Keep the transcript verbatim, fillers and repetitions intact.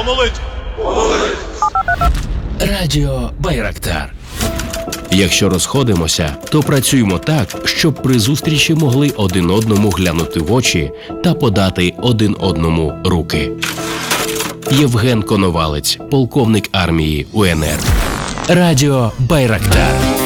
Помолить! Помолить! Радіо Байрактар. Якщо розходимося, то працюємо так, щоб при зустрічі могли один одному глянути в очі та подати один одному руки. Євген Коновалець, полковник армії УНР. Радіо Байрактар.